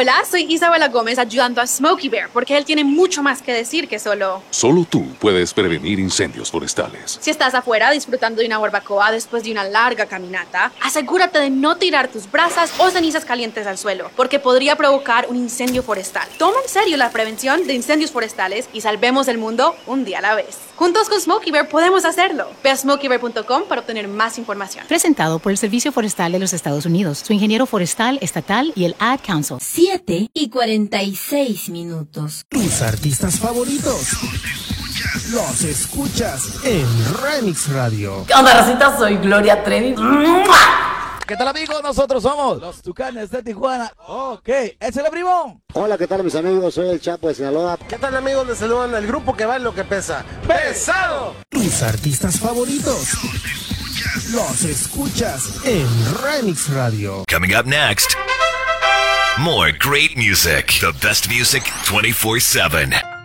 Hola, soy Isabela Gómez ayudando a Smokey Bear porque él tiene mucho más que decir que solo... Solo tú puedes prevenir incendios forestales. Si estás afuera disfrutando de una barbacoa después de una larga caminata, asegúrate de no tirar tus brasas o cenizas calientes al suelo porque podría provocar un incendio forestal. Toma en serio la prevención de incendios forestales y salvemos el mundo un día a la vez. Juntos con Smokey Bear podemos hacerlo. Ve a smokeybear.com para obtener más información. Presentado por el Servicio Forestal de los Estados Unidos, su ingeniero forestal estatal y el Ad Council. 7:46. Tus artistas favoritos los escuchas en Remix Radio. ¿Qué onda, racita? Soy Gloria Trevi. ¿Qué tal, amigos? Nosotros somos los Tucanes de Tijuana. Ok, es el Bribón. Hola, ¿qué tal, mis amigos? Soy el Chapo de Sinaloa. ¿Qué tal, amigos? Les saludan el grupo que va en lo que pesa. ¡Pesado! Tus artistas favoritos los escuchas en Remix Radio. Coming up next, more great music. The best music 24/7.